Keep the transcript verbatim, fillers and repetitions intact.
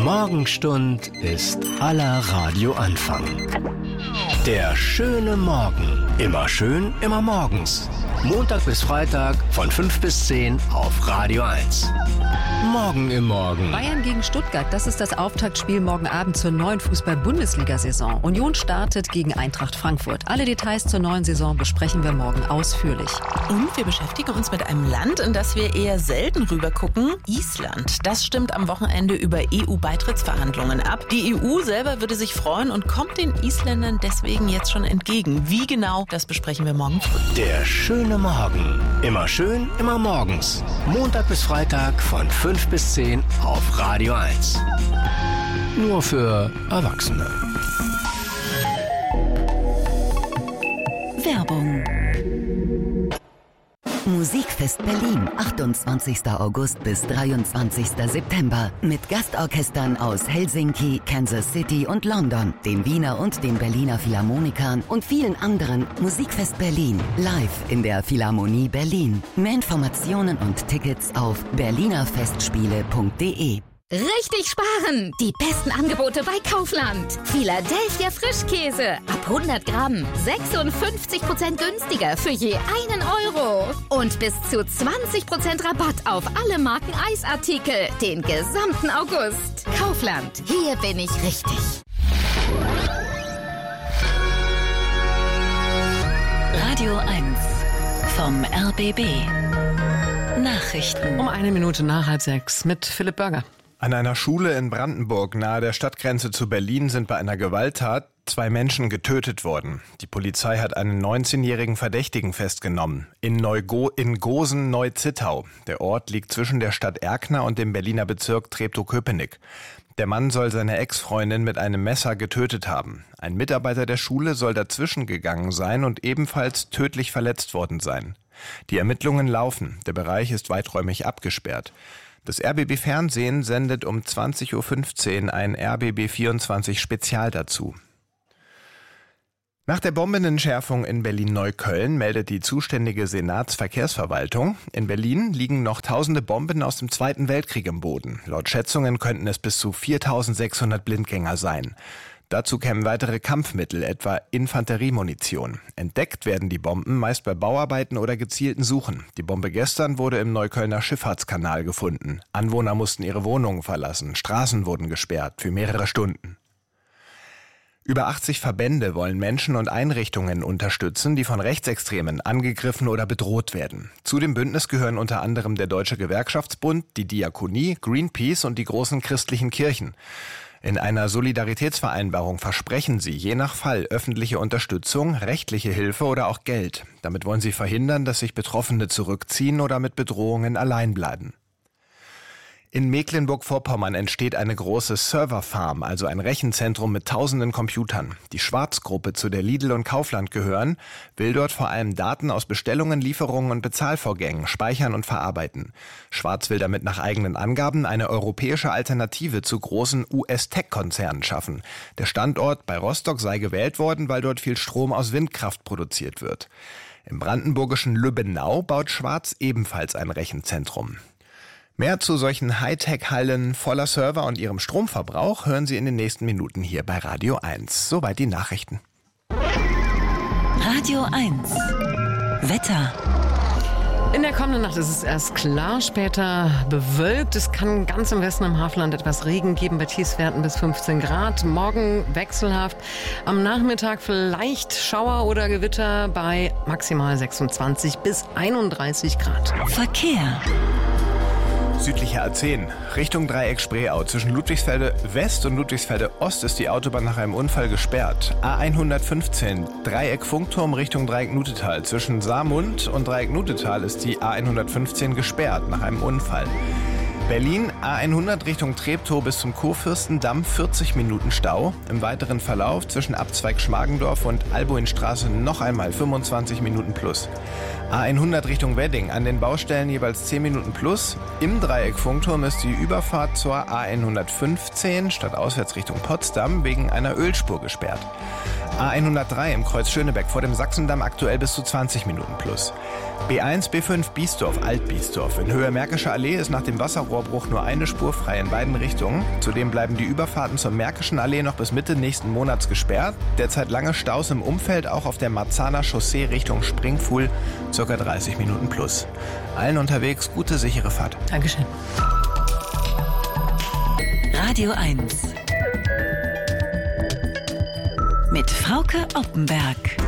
Morgenstund ist aller Radioanfang. Der schöne Morgen. Immer schön, immer morgens. Montag bis Freitag von fünf bis zehn auf Radio eins. Morgen im Morgen. Bayern gegen Stuttgart, das ist das Auftaktspiel morgen Abend zur neuen Fußball-Bundesliga-Saison. Union startet gegen Eintracht Frankfurt. Alle Details zur neuen Saison besprechen wir morgen ausführlich. Und wir beschäftigen uns mit einem Land, in das wir eher selten rübergucken, Island. Das stimmt am Wochenende über E U-Beitrittsverhandlungen ab. Die E U selber würde sich freuen und kommt den Isländern deswegen jetzt schon entgegen. Wie genau, das besprechen wir morgen früh. Der schöne Morgen. Immer schön, immer morgens. Montag bis Freitag von fünf bis zehn auf Radio eins. Nur für Erwachsene. Werbung. Musikfest Berlin, achtundzwanzigster August bis dreiundzwanzigster September. Mit Gastorchestern aus Helsinki, Kansas City und London, den Wiener und den Berliner Philharmonikern und vielen anderen. Musikfest Berlin, live in der Philharmonie Berlin. Mehr Informationen und Tickets auf berliner festspiele punkt de. Richtig sparen! Die besten Angebote bei Kaufland. Philadelphia Frischkäse ab hundert Gramm. sechsundfünfzig Prozent günstiger für je einen Euro. Und bis zu zwanzig Prozent Rabatt auf alle Marken Eisartikel. Den gesamten August. Kaufland. Hier bin ich richtig. Radio eins vom R B B. Nachrichten. Um eine Minute nach halb sechs mit Philipp Börger. An einer Schule in Brandenburg nahe der Stadtgrenze zu Berlin sind bei einer Gewalttat zwei Menschen getötet worden. Die Polizei hat einen neunzehnjährigen Verdächtigen festgenommen. In, Neugo- in Gosen-Neu-Zittau. Der Ort liegt zwischen der Stadt Erkner und dem Berliner Bezirk Treptow-Köpenick. Der Mann soll seine Ex-Freundin mit einem Messer getötet haben. Ein Mitarbeiter der Schule soll dazwischen gegangen sein und ebenfalls tödlich verletzt worden sein. Die Ermittlungen laufen. Der Bereich ist weiträumig abgesperrt. Das R B B Fernsehen sendet um zwanzig Uhr fünfzehn ein R B B vierundzwanzig Spezial dazu. Nach der Bombenentschärfung in Berlin-Neukölln meldet die zuständige Senatsverkehrsverwaltung, in Berlin liegen noch tausende Bomben aus dem Zweiten Weltkrieg im Boden. Laut Schätzungen könnten es bis zu viertausendsechshundert Blindgänger sein. Dazu kämen weitere Kampfmittel, etwa Infanteriemunition. Entdeckt werden die Bomben meist bei Bauarbeiten oder gezielten Suchen. Die Bombe gestern wurde im Neuköllner Schifffahrtskanal gefunden. Anwohner mussten ihre Wohnungen verlassen, Straßen wurden gesperrt für mehrere Stunden. Über achtzig Verbände wollen Menschen und Einrichtungen unterstützen, die von Rechtsextremen angegriffen oder bedroht werden. Zu dem Bündnis gehören unter anderem der Deutsche Gewerkschaftsbund, die Diakonie, Greenpeace und die großen christlichen Kirchen. In einer Solidaritätsvereinbarung versprechen sie je nach Fall öffentliche Unterstützung, rechtliche Hilfe oder auch Geld. Damit wollen sie verhindern, dass sich Betroffene zurückziehen oder mit Bedrohungen allein bleiben. In Mecklenburg-Vorpommern entsteht eine große Serverfarm, also ein Rechenzentrum mit tausenden Computern. Die Schwarz-Gruppe, zu der Lidl und Kaufland gehören, will dort vor allem Daten aus Bestellungen, Lieferungen und Bezahlvorgängen speichern und verarbeiten. Schwarz will damit nach eigenen Angaben eine europäische Alternative zu großen U S-Tech-Konzernen schaffen. Der Standort bei Rostock sei gewählt worden, weil dort viel Strom aus Windkraft produziert wird. Im brandenburgischen Lübbenau baut Schwarz ebenfalls ein Rechenzentrum. Mehr zu solchen Hightech-Hallen voller Server und ihrem Stromverbrauch hören Sie in den nächsten Minuten hier bei Radio eins. Soweit die Nachrichten. Radio eins. Wetter. In der kommenden Nacht ist es erst klar, später bewölkt. Es kann ganz im Westen im Havelland etwas Regen geben, bei Tiefstwerten bis fünfzehn Grad. Morgen wechselhaft. Am Nachmittag vielleicht Schauer oder Gewitter bei maximal sechsundzwanzig bis einunddreißig Grad. Verkehr. Südliche A zehn, Richtung Dreieck Spreeau. Zwischen Ludwigsfelde West und Ludwigsfelde Ost ist die Autobahn nach einem Unfall gesperrt. A hundertfünfzehn, Dreieck Funkturm Richtung Dreieck Nutetal. Zwischen Saarmund und Dreieck Nutetal ist die A hundertfünfzehn gesperrt nach einem Unfall. Berlin A hundert Richtung Treptow bis zum Kurfürstendamm, vierzig Minuten Stau. Im weiteren Verlauf zwischen Abzweig Schmargendorf und Albuinstraße noch einmal fünfundzwanzig Minuten plus. A hundert Richtung Wedding, an den Baustellen jeweils zehn Minuten plus. Im Dreieck Funkturm ist die Überfahrt zur A hundertfünfzehn statt auswärts Richtung Potsdam wegen einer Ölspur gesperrt. A hundertdrei im Kreuz Schönebeck vor dem Sachsendamm aktuell bis zu zwanzig Minuten plus. B eins, B fünf Biesdorf, Alt-Biesdorf. In Höhe Märkische Allee ist nach dem Wasserrohrbruch nur eine Spur frei in beiden Richtungen. Zudem bleiben die Überfahrten zur Märkischen Allee noch bis Mitte nächsten Monats gesperrt. Derzeit lange Staus im Umfeld, auch auf der Marzahner Chaussee Richtung Springfuhl, ca. dreißig Minuten plus. Allen unterwegs gute, sichere Fahrt. Dankeschön. Radio eins mit Frauke Oppenberg.